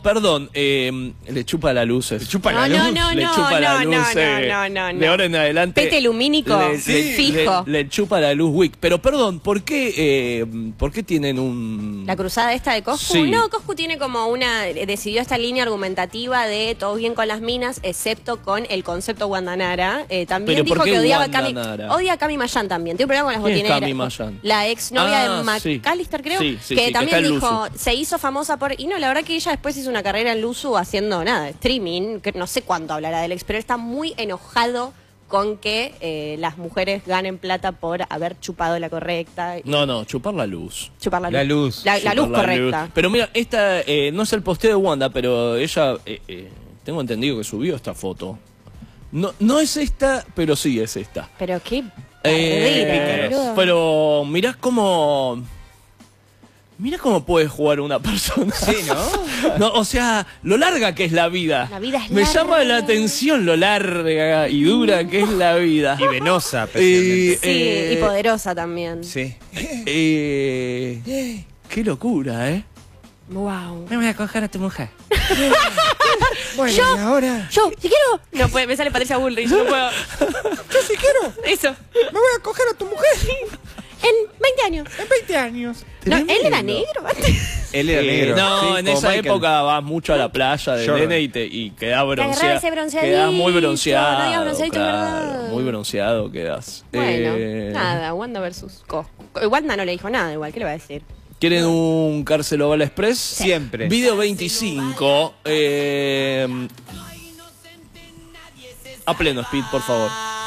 perdón, le chupa la luz. Le chupa la luz. Le chupa la luz. De ahora en adelante. Pete lumínico, fijo. Le chupa la luz Wick. Pero perdón, ¿por qué tienen un...? ¿La cruzada esta de Coscu? Sí. No, Coscu tiene como decidió esta línea argumentativa de todo bien con las minas, excepto con el concepto Guandanara. También ¿Pero dijo por qué que odiaba a Guandanara? Odia a Cami Mayan también. Tiene un problema con las ¿Quién es botineras. Cami Mayan? La ex-novia de sí. McAllister, creo. Sí, sí, que sí, también que está en dijo, Luzu. se hizo famosa por... Y no, la verdad que ella después hizo una carrera en Luzu haciendo nada, streaming. Que no sé cuánto hablará del ex, pero está muy enojado con que las mujeres ganen plata por haber chupado la correcta. No, chupar la luz. Chupar la luz. La luz. La luz Chupar correcta. Pero mira, esta no es el posteo de Wanda, pero ella, tengo entendido que subió esta foto. No es esta, pero sí es esta. Pero qué... boludo. Pero mirá cómo puede jugar una persona. Sí, ¿no? No, o sea, lo larga que es la vida. La vida es Me larga. llama la atención lo larga y dura que es la vida. Y venosa, especialmente. Sí, y poderosa también. Sí. Qué locura, ¿eh? Wow. Me voy a coger a tu mujer. Bueno, Yo- y ahora... Yo, si quiero. No puede, me sale Patricia Bullrich, no puedo. Yo sí quiero. Eso. Me voy a coger a tu mujer. En 20 años. En 20 años. No, él era negro antes. Él era negro. No, Sí, en como esa Michael. época vas mucho a la playa de Jordan. nene y quedás agarraba bronceado. ese bronceadito, Quedás muy bronceado. no digas bronceadito, ¿verdad? Muy bronceado quedás. Bueno, nada, Wanda versus Coscu. Wanda no le dijo nada igual, ¿qué le va a decir? ¿Quieren un Carceloval Express? Siempre. Video 25. A pleno speed, por favor.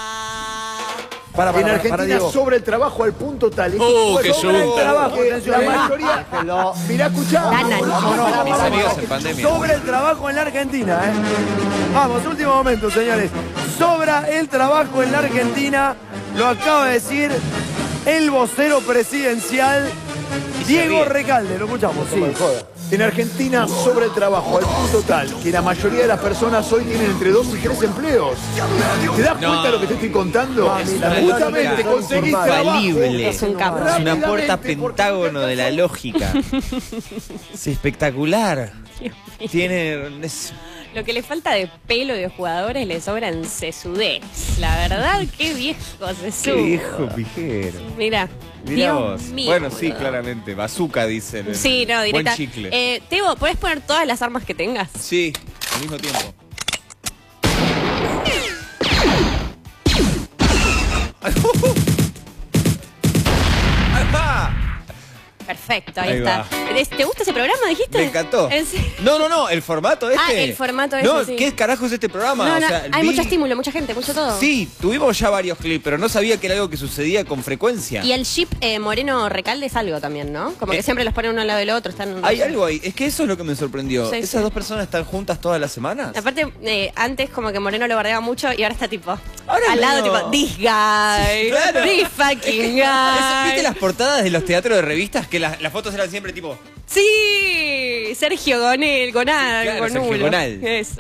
En Argentina sobre el trabajo al punto tal. Qué sobre el yunta. trabajo, la mayoría. Mirá, escuchá. Mis amigos en pandemia. Sobre el trabajo en la Argentina, ¿eh? Vamos, último momento, señores. Sobra el trabajo en la Argentina. Lo acaba de decir el vocero presidencial Diego Recalde. Lo escuchamos, sí. En Argentina sobra el trabajo al punto tal que la mayoría de las personas hoy tienen entre 2 y 3 empleos. ¿Te das cuenta de lo que te estoy contando? Justamente conseguís trabajo. Infalible. Es un capo. Es una puerta Rápidamente, porque pentágono de la lógica. Es espectacular. Tiene... Lo que le falta de pelo de jugadores le sobra en sesudez. La verdad, qué viejo Sesú. Qué viejo pijero. Mira. Mirá Dios vos. mío, Bueno, sí, boludo. claramente. Bazooka, dicen. Sí, no, directa. Buen chicle. Tebo, ¿podés poner todas las armas que tengas? Sí, al mismo tiempo. Perfecto, ahí Ahí está. va. ¿Te gusta ese programa, dijiste? Me encantó. ¿En serio? No, el formato este. Ah, el formato ese, No, sí. ¿qué carajo es este programa? No, O no, sea, hay vi- mucho estímulo, mucha gente, mucho todo. Sí, tuvimos ya varios clips, pero no sabía que era algo que sucedía con frecuencia. Y el ship Moreno-Recalde es algo también, ¿no? Como que siempre los ponen uno al lado del otro. Están, Hay algo ahí. Es que eso es lo que me sorprendió. Sí, ¿Esas sí. dos personas están juntas todas las semanas? Aparte, antes como que Moreno lo bardeaba mucho y ahora está tipo Ahora al lado, medio- tipo, this guy, Claro. this fucking guy. ¿Viste las portadas de los teatros de revistas? Que las fotos eran siempre tipo... Sí, Sergio Gonal, Claro, Sergio Gonulo. Gonal. Eso.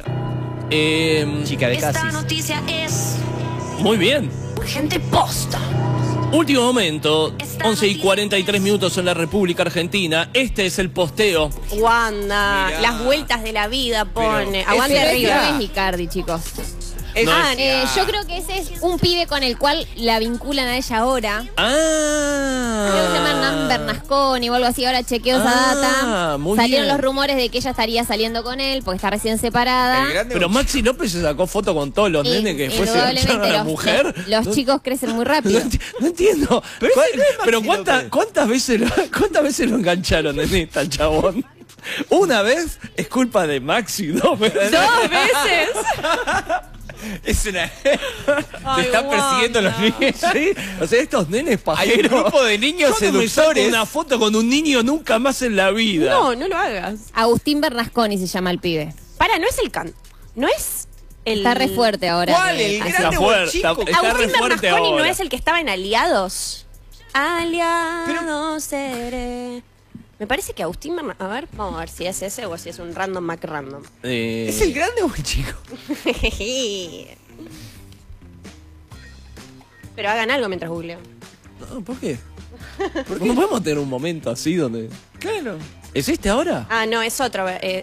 Chica de Esta Casis. noticia es Muy bien. urgente posta. Último momento, 11:43 en la República Argentina. Este es el posteo. Wanda, Mirá. las vueltas de la vida pone. Pero Aguante ese arriba. es No es Icardi, chicos. Es- Yo creo que ese es un pibe con el cual la vinculan a ella ahora. Ah. Creo que se llama Hernán Bernasconi o algo así. Ahora chequeo esa data. muy Salieron bien. los rumores de que ella estaría saliendo con él porque está recién separada. El grande Pero Maxi López se sacó foto con todos los nenes que después se Indudablemente engancharon a la los- mujer. Los No- chicos crecen muy rápido. No entiendo. Pero ese no es Pero Maxi López. ¿cuántas veces lo engancharon en esta, el chabón? Una vez es culpa de Maxi, 2 veces. ¡2 veces! Es una... Ay, Te están persiguiendo los Wanda. niños. Sí, o sea, estos nenes Hay pajeros. un grupo de niños Yo no me saco seductores. una foto con un niño nunca más en la vida. No, no lo hagas. Agustín Bernasconi se llama el pibe. Para, no es el no es el... Está re fuerte ahora. ¿Cuál? El Así. grande o el fuerte, chico? está re Agustín fuerte Bernasconi no ahora. es el que estaba en Aliados. Aliados seré. Me parece que Agustín Bernasconi... A ver, vamos a ver si es ese o si es un random Mac random. ¿Es el grande o el chico? Pero hagan algo mientras googleo. No, ¿por qué? ¿No podemos tener un momento así donde... Claro. ¿Es este ahora? Ah, no, es otro.